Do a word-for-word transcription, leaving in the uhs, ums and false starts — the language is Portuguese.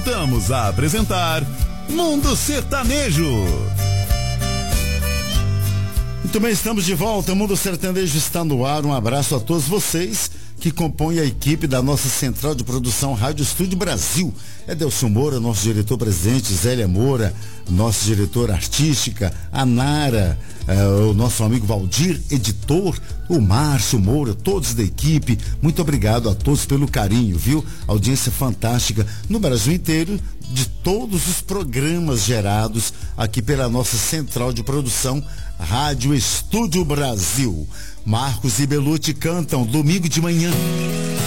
voltamos a apresentar Mundo Sertanejo. Muito bem, estamos de volta. O Mundo Sertanejo está no ar. Um abraço a todos vocês que compõem a equipe da nossa central de produção Rádio Estúdio Brasil. Edelson Moura, nosso diretor-presidente, Zélia Moura, nossa diretora artística, a Nara, eh, o nosso amigo Valdir, editor, o Márcio Moura, todos da equipe. Muito obrigado a todos pelo carinho, viu? Audiência fantástica no Brasil inteiro, de todos os programas gerados aqui pela nossa central de produção Rádio Estúdio Brasil. Marcos e Belucci cantam domingo de manhã.